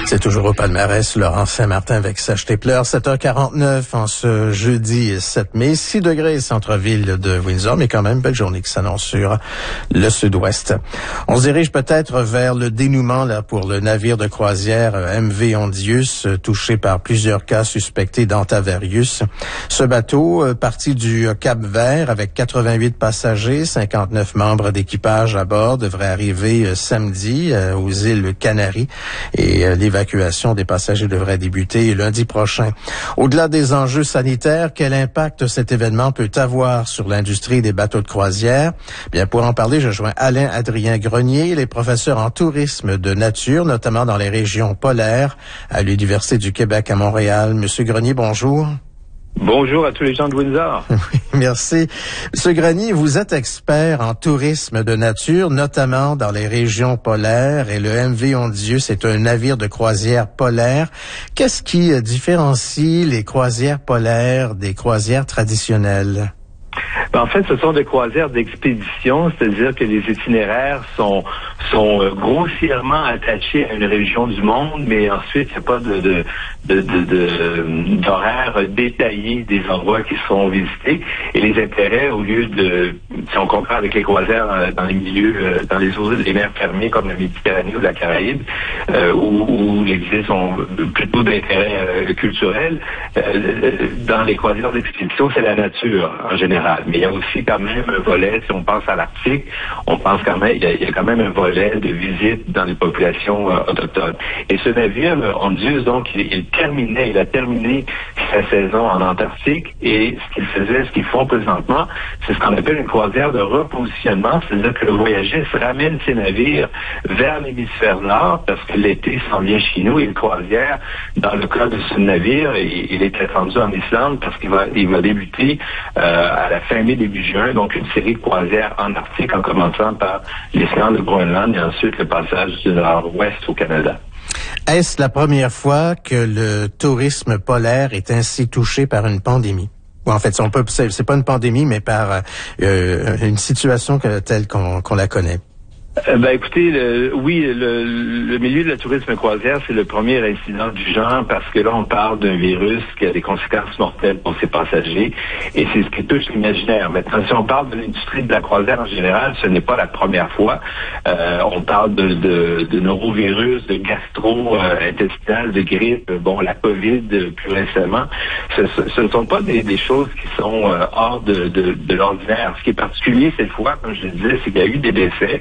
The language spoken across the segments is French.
C'est toujours au palmarès, Laurent Saint-Martin avec Sage tes pleurs, 7h49 en ce jeudi 7 mai, 6 degrés centre-ville de Windsor, mais quand même belle journée qui s'annonce sur le sud-ouest. On se dirige peut-être vers le dénouement là pour le navire de croisière MV Ondius, touché par plusieurs cas suspectés d'Hantavirus. Ce bateau, parti du Cap-Vert avec 88 passagers, 59 membres d'équipage à bord, devrait arriver samedi aux îles Canaries et l'évacuation des passagers devrait débuter lundi prochain. Au-delà des enjeux sanitaires, quel impact cet événement peut avoir sur l'industrie des bateaux de croisière? Bien, pour en parler, je joins Alain-Adrien Grenier, il est professeur en tourisme de nature, notamment dans les régions polaires à l'Université du Québec à Montréal. Monsieur Grenier, bonjour. Bonjour à tous les gens de Windsor. Oui, merci. Monsieur Grenier, vous êtes expert en tourisme de nature, notamment dans les régions polaires, et le MV Ondius est un navire de croisière polaire. Qu'est-ce qui différencie les croisières polaires des croisières traditionnelles? En fait, ce sont des croisières d'expédition, c'est-à-dire que les itinéraires sont grossièrement attachés à une région du monde, mais ensuite, il n'y a pas d'horaire détaillé des endroits qui sont visités. Et les intérêts, au lieu de, si on compare avec les croisières dans les milieux, dans les eaux des mers fermées comme la Méditerranée ou la Caraïbe, où les îles sont plutôt d'intérêt culturel, dans les croisières d'expédition, c'est la nature en général. Mais il y a aussi quand même un volet, si on pense à l'Arctique, on pense quand même, il y a quand même un volet de visite dans les populations autochtones. Et ce navire, Ondius, donc, il a terminé sa saison en Antarctique, et ce qu'ils font présentement, c'est ce qu'on appelle une croisière de repositionnement, c'est-à-dire que le voyagiste ramène ses navires vers l'hémisphère nord, parce que l'été s'en vient chez nous, et une croisière, dans le cas de ce navire, il est attendu en Islande, parce qu'il va débuter à la fin mai, début juin, donc une série de croisières en Arctique, en commençant par l'Islande, le Groenland, et ensuite le passage du nord-ouest au Canada. Est-ce la première fois que le tourisme polaire est ainsi touché par une pandémie? Ou en fait, c'est pas une pandémie, mais par une situation telle qu'on la connaît. Écoutez, le milieu de la tourisme croisière, c'est le premier incident du genre parce que là, on parle d'un virus qui a des conséquences mortelles pour ses passagers et c'est ce qui touche l'imaginaire. Maintenant, si on parle de l'industrie de la croisière en général, ce n'est pas la première fois. On parle de norovirus, de gastro-intestinal, de grippe, la COVID plus récemment. Ce ne sont pas des choses qui sont hors de l'ordinaire. Ce qui est particulier cette fois, comme je le disais, c'est qu'il y a eu des décès.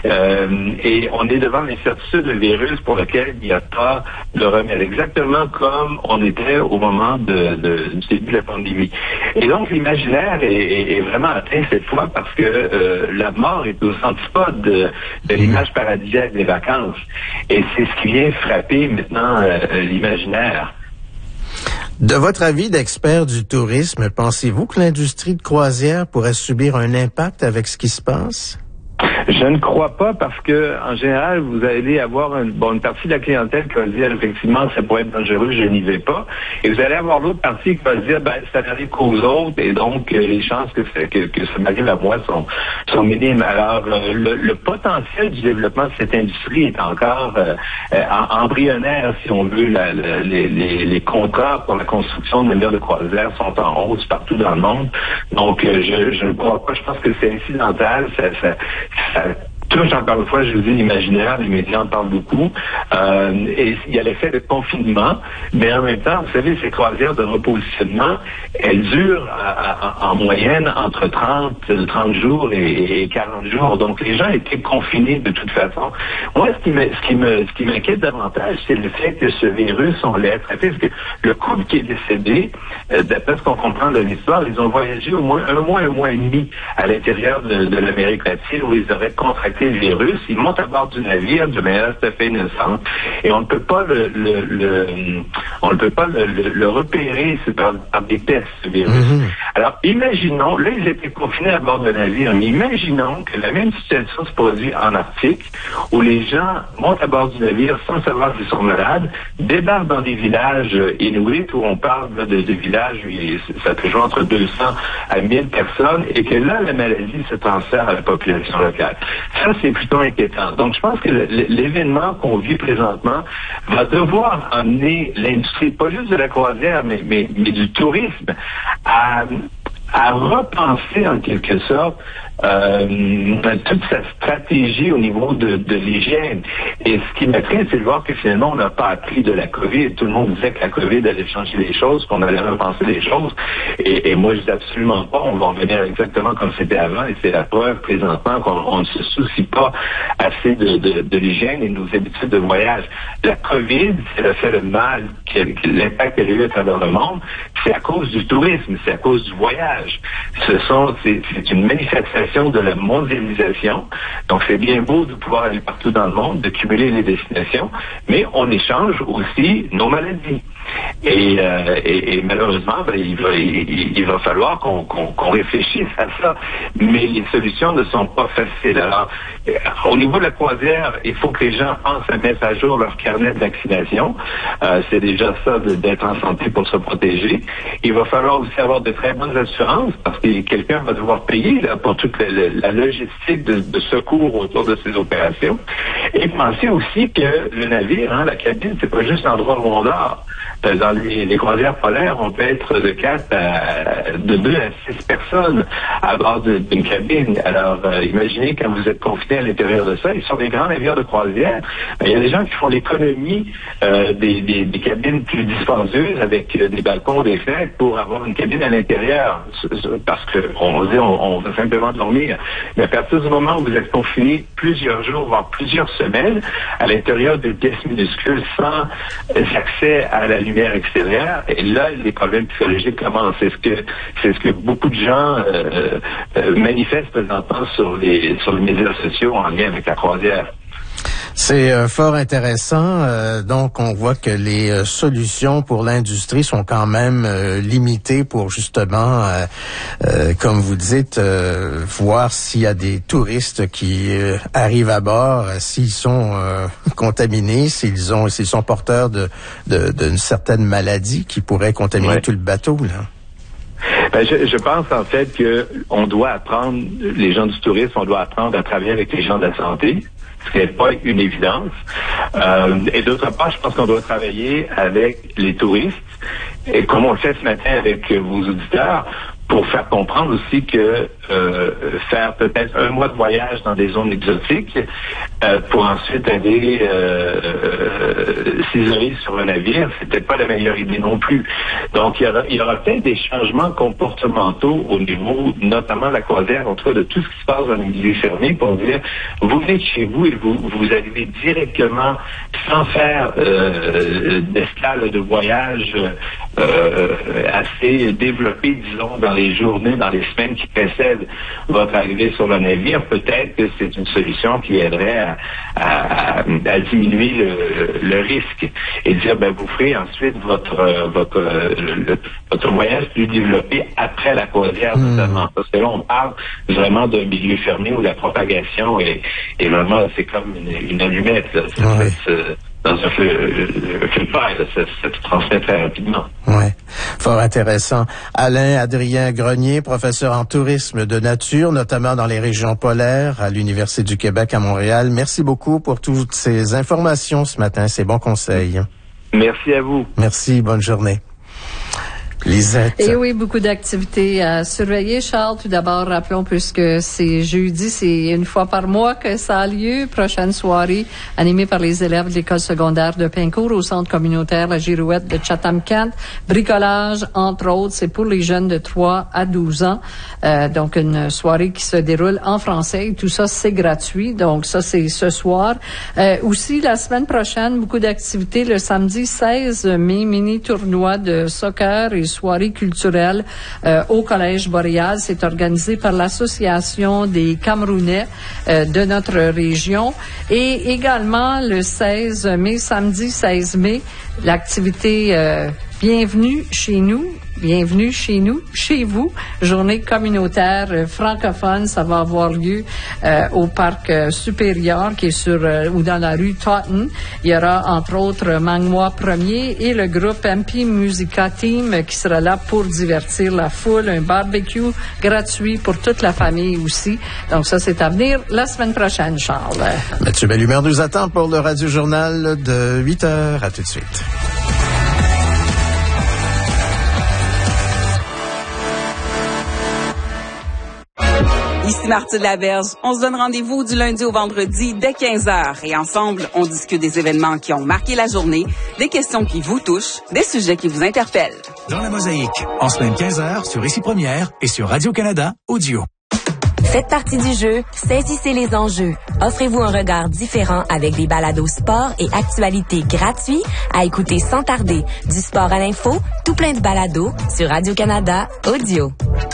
Et on est devant l'incertitude de virus pour lequel il n'y a pas de remède, exactement comme on était au moment du début de la pandémie. Et donc l'imaginaire est vraiment atteint cette fois parce que la mort est aux antipodes de l'image paradisiaque des vacances. Et c'est ce qui vient frapper maintenant l'imaginaire. De votre avis d'expert du tourisme, pensez-vous que l'industrie de croisière pourrait subir un impact avec ce qui se passe? Je ne crois pas parce que, en général, vous allez avoir une partie de la clientèle qui va dire, effectivement, ça pourrait être dangereux, je n'y vais pas. Et vous allez avoir l'autre partie qui va dire, ça n'arrive qu'aux autres et donc les chances que ça m'arrive à moi sont minimes. Alors, le potentiel du développement de cette industrie est encore embryonnaire, si on veut. Les contrats pour la construction de navires de croisière sont en hausse partout dans le monde. Donc, je ne crois pas. Je pense que c'est incidental. Ça touche encore une fois, je vous dis, l'imaginaire, les médias en parlent beaucoup. Et il y a l'effet de confinement, mais en même temps, vous savez, ces croisières de repositionnement, elles durent en moyenne entre 30 jours et 40 jours. Donc les gens étaient confinés de toute façon. Moi, ce qui m'inquiète davantage, c'est le fait que ce virus, on l'a attrapé, parce que le couple qui est décédé, d'après ce qu'on comprend de l'histoire, ils ont voyagé au moins un mois et demi à l'intérieur de l'Amérique latine où ils auraient contracté le virus. Ils montent à bord du navire de manière tout à fait innocente et on ne peut pas le repérer par des tests, ce virus. Alors, imaginons, là, ils étaient confinés à bord de navire, mais imaginons que la même situation se produit en Arctique, où les gens montent à bord du navire sans savoir qu'ils sont malades, débarquent dans des villages inuits, où on parle de villages où ça peut jouer entre 200 à 1000 personnes, et que là, la maladie se transfère à la population locale. Ça, c'est plutôt inquiétant. Donc, je pense que l'événement qu'on vit présentement va devoir amener l'industrie, pas juste de la croisière, mais du tourisme, à repenser en quelque sorte toute sa stratégie au niveau de l'hygiène. Et ce qui m'effraie, c'est de voir que finalement, on n'a pas appris de la COVID. Tout le monde disait que la COVID allait changer les choses, qu'on allait repenser les choses. Et moi, je dis absolument pas. On va revenir exactement comme c'était avant. Et c'est la preuve présentement qu'on ne se soucie pas assez de l'hygiène et de nos habitudes de voyage. La COVID, elle a fait le mal, l'impact qu'elle a eu à travers le monde. C'est à cause du tourisme, c'est à cause du voyage. C'est une manifestation de la mondialisation. Donc, c'est bien beau de pouvoir aller partout dans le monde, de cumuler les destinations, mais on échange aussi nos maladies. Et malheureusement, il va falloir qu'on réfléchisse à ça. Mais les solutions ne sont pas faciles. Alors, au niveau de la croisière, il faut que les gens pensent à mettre à jour leur carnet de vaccination. C'est déjà ça d'être en santé pour se protéger. Il va falloir aussi avoir de très bonnes assurances parce que quelqu'un va devoir payer là, pour toute la logistique de secours autour de ces opérations. Et pensez aussi que le navire, la cabine, c'est pas juste l'endroit où on dort. Dans les croisières polaires, on peut être de 2 à 6 personnes à bord d'une cabine. Alors, imaginez quand vous êtes confiné à l'intérieur de ça, et sur des grands navires de croisière, il y a des gens qui font l'économie des cabines plus dispendieuses avec des balcons, des fenêtres pour avoir une cabine à l'intérieur. Parce on veut simplement dormir. Mais à partir du moment où vous êtes confiné plusieurs jours, voire plusieurs semaines, à l'intérieur de pièces minuscules, sans accès à la lumière extérieure, et là, les problèmes psychologiques commencent. C'est ce que beaucoup de gens manifestent présentement sur les médias sociaux en lien avec la croisière. C'est fort intéressant. Donc, on voit que les solutions pour l'industrie sont quand même limitées pour justement, comme vous dites, voir s'il y a des touristes qui arrivent à bord, s'ils sont contaminés, s'ils sont porteurs d'une certaine maladie qui pourrait contaminer tout le bateau, là. Je pense en fait que on doit apprendre, les gens du tourisme, on doit apprendre à travailler avec les gens de la santé. Ce n'est pas une évidence. Et d'autre part, je pense qu'on doit travailler avec les touristes, et comme on le fait ce matin avec vos auditeurs, pour faire comprendre aussi que faire peut-être 1 mois de voyage dans des zones exotiques pour ensuite aller s'isoler sur un navire, c'est peut-être pas la meilleure idée non plus. Donc, il y aura peut-être des changements comportementaux au niveau, notamment de la croisière, en tout cas de tout ce qui se passe dans les milieux fermés, pour dire, vous venez de chez vous et vous arrivez directement, sans faire d'escale de voyage assez développé, disons, dans les journées, dans les semaines qui précèdent votre arrivée sur le navire. Peut-être que c'est une solution qui aiderait à diminuer le risque et dire, vous ferez ensuite votre voyage plus développé après la croisière, notamment. Parce que là, on parle vraiment d'un milieu fermé où la propagation est vraiment, c'est comme une allumette, là. Dans un feu de paille, ça se transmet très rapidement. Oui, fort intéressant. Alain Adrien Grenier, professeur en tourisme de nature, notamment dans les régions polaires à l'Université du Québec à Montréal. Merci beaucoup pour toutes ces informations ce matin, ces bons conseils. Merci à vous. Merci, bonne journée. Lisette. Et oui, beaucoup d'activités à surveiller. Charles, tout d'abord, rappelons, puisque c'est jeudi, c'est 1 fois par mois que ça a lieu. Prochaine soirée animée par les élèves de l'école secondaire de Pincourt au centre communautaire La Girouette de Chatham-Kent. Bricolage, entre autres, c'est pour les jeunes de 3 à 12 ans. Donc, une soirée qui se déroule en français. Et tout ça, c'est gratuit. Donc, ça, c'est ce soir. Aussi, la semaine prochaine, beaucoup d'activités. Le samedi 16 mai, mini-tournoi de soccer et soirée culturelle au Collège Boréal. C'est organisé par l'Association des Camerounais de notre région. Et également, le 16 mai, samedi 16 mai, l'activité Bienvenue chez nous. Bienvenue chez nous, chez vous. Journée communautaire francophone, ça va avoir lieu au Parc supérieur qui est sur ou dans la rue Totten. Il y aura entre autres Mangmois Premier et le groupe MP Musica Team qui sera là pour divertir la foule. Un barbecue gratuit pour toute la famille aussi. Donc ça, c'est à venir la semaine prochaine, Charles. Mathieu Bellumeur nous attend pour le Radio Journal de 8h. À tout de suite. Ici Marthe Laberge. On se donne rendez-vous du lundi au vendredi dès 15h. Et ensemble, on discute des événements qui ont marqué la journée, des questions qui vous touchent, des sujets qui vous interpellent. Dans la Mosaïque, en semaine 15h sur Ici Première et sur Radio-Canada Audio. Faites partie du jeu, saisissez les enjeux. Offrez-vous un regard différent avec des balados sport et actualités gratuits à écouter sans tarder. Du sport à l'info, tout plein de balados sur Radio-Canada Audio.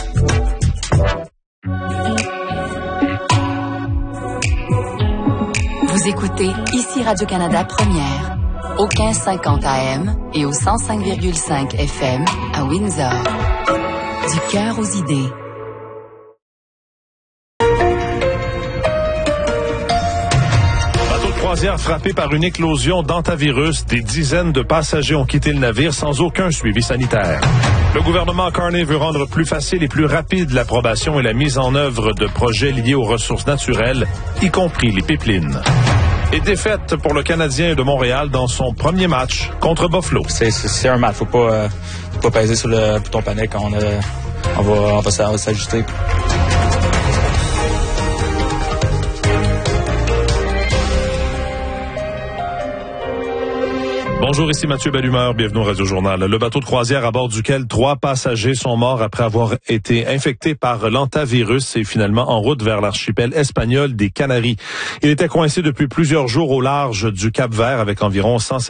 Vous écoutez ici Radio-Canada Première, au 1550 AM et au 105,5 FM à Windsor. Du cœur aux idées. Bateau de croisière frappé par une éclosion d'hantavirus. Des dizaines de passagers ont quitté le navire sans aucun suivi sanitaire. Le gouvernement Carney veut rendre plus facile et plus rapide l'approbation et la mise en œuvre de projets liés aux ressources naturelles, y compris les pipelines. Et défaite pour le Canadien de Montréal dans son premier match contre Buffalo. C'est un match, faut pas peser sur le bouton panique. On va s'ajuster. Bonjour, ici Mathieu Bellumeur, bienvenue au Radio Journal. Le bateau de croisière à bord duquel 3 passagers sont morts après avoir été infectés par l'hantavirus est finalement en route vers l'archipel espagnol des Canaries. Il était coincé depuis plusieurs jours au large du Cap-Vert avec environ 150